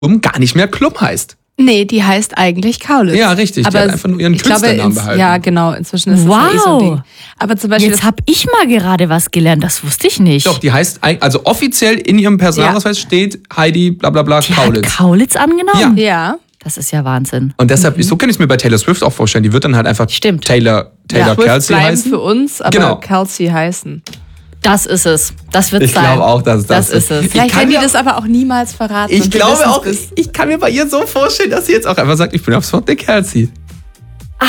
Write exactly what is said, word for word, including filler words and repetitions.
gar nicht mehr Klum heißt. Nee, die heißt eigentlich Kaulitz. Ja, richtig. Aber die hat einfach nur ihren ich glaube, Künstlernamen ins, behalten. Ja, genau. Inzwischen ist Wow. das ja eh so ein Ding. Aber zum Beispiel Jetzt habe ich mal gerade was gelernt, das wusste ich nicht. Doch, die heißt, eig- also offiziell in ihrem Personalausweis steht Heidi bla bla bla Die Kaulitz. hat Kaulitz angenommen? Ja. ja. Das ist ja Wahnsinn. Und deshalb, so kann ich es mir bei Taylor Swift auch vorstellen. Die wird dann halt einfach Stimmt. Taylor, Taylor ja. Swift Kelsey bleiben heißen. für uns, aber Genau. Kelsey heißen. Das ist es. Das wird Ich sein. glaube auch, dass das, Das ist es. Vielleicht kann werden die mir- das aber auch niemals verraten. Ich und wir glaube wissen's auch, bis- ich, ich kann mir bei ihr so vorstellen, dass sie jetzt auch einfach sagt, ich bin ab sofort der Kelsey.